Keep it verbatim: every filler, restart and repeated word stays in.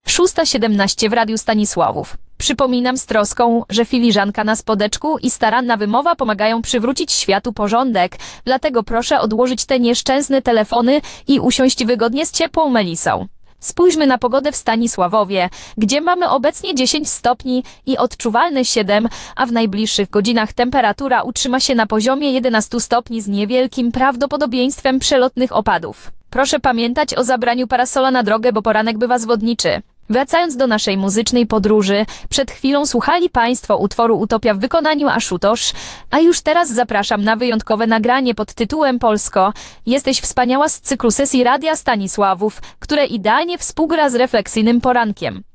szósta siedemnaście w Radiu Stanisławów. Przypominam z troską, że filiżanka na spodeczku i staranna wymowa pomagają przywrócić światu porządek, dlatego proszę odłożyć te nieszczęsne telefony i usiąść wygodnie z ciepłą melisą. Spójrzmy na pogodę w Stanisławowie, gdzie mamy obecnie dziesięć stopni i odczuwalne siedem, a w najbliższych godzinach temperatura utrzyma się na poziomie jedenaście stopni z niewielkim prawdopodobieństwem przelotnych opadów. Proszę pamiętać o zabraniu parasola na drogę, bo poranek bywa zwodniczy. Wracając do naszej muzycznej podróży, przed chwilą słuchali Państwo utworu Utopia w wykonaniu Ashutosh, a już teraz zapraszam na wyjątkowe nagranie pod tytułem Polsko, jesteś wspaniała z cyklu sesji Radia Stanisławów, które idealnie współgra z refleksyjnym porankiem.